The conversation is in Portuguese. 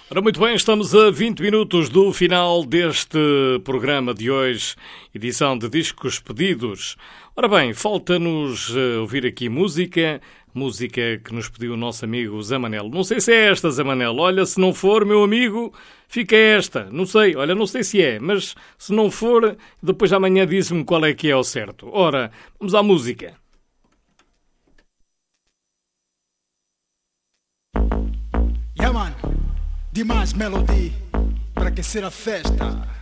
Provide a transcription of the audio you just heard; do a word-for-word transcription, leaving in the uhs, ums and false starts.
Ora, muito bem, estamos a vinte minutos do final deste programa de hoje, edição de Discos Pedidos. Ora bem, falta-nos ouvir aqui música, música que nos pediu o nosso amigo Zé Manel. Não sei se é esta, Zé Manel. Olha, se não for, meu amigo, fica esta. Não sei, olha, não sei se é, mas se não for, depois amanhã diz-me qual é que é o certo. Ora, vamos à música. Yeah, man. Demais melody para aquecer a festa.